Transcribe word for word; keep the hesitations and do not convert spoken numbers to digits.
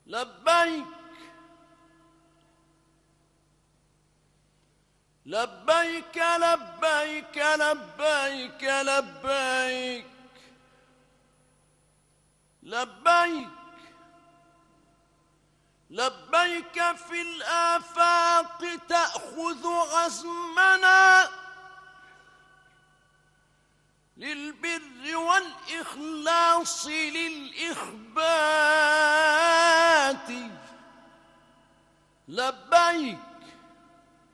لبيك لبيك لبيك لبيك لبيك لبيك لبيك في الآفاق تأخذ عزمنا للبر والإخلاص للإخبات. لبيك